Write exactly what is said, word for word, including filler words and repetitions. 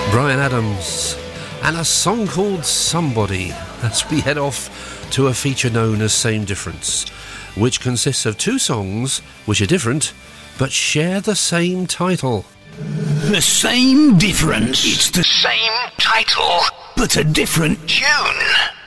Bryan Adams and a song called Somebody as we head off to a feature known as Same Difference, which consists of two songs which are different but share the same title. The same difference. It's the same title, but a different tune.